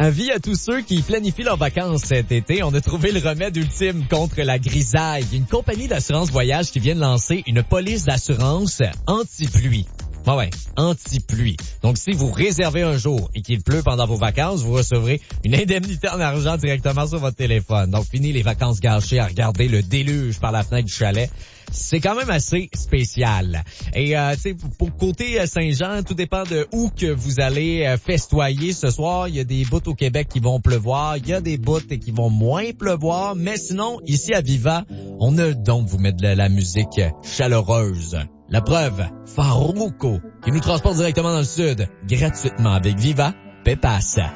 Avis à tous ceux qui planifient leurs vacances cet été, on a trouvé le remède ultime contre la grisaille. Une compagnie d'assurance voyage qui vient de lancer une police d'assurance anti-pluie. Ouais, anti-pluie. Donc, si vous réservez un jour et qu'il pleut pendant vos vacances, vous recevrez une indemnité en argent directement sur votre téléphone. Donc, fini les vacances gâchées à regarder le déluge par la fenêtre du chalet. C'est quand même assez spécial. Et tu sais, pour côté Saint-Jean, tout dépend de où que vous allez festoyer ce soir. Il y a des bouts au Québec qui vont pleuvoir, il y a des bouts qui vont moins pleuvoir, mais sinon, ici à Viva, on a le don de vous mettre de la musique chaleureuse. La preuve, Farruko, qui nous transporte directement dans le sud, gratuitement avec Viva Pepas.